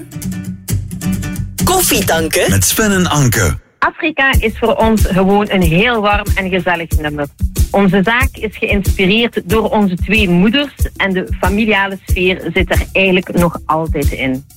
Koffietanken met Sven en Anke. Afrika is voor ons gewoon een heel warm en gezellig nummer. Onze zaak is geïnspireerd door onze twee moeders en de familiale sfeer zit er eigenlijk nog altijd in.